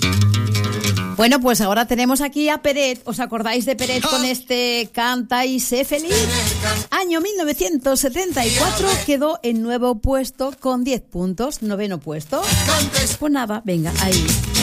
Bueno, pues ahora tenemos aquí a Peret. ¿Os acordáis de Peret con este Canta y sé feliz? Año 1974 quedó en nuevo puesto con 10 puntos, noveno puesto. Pues nada, venga, ahí.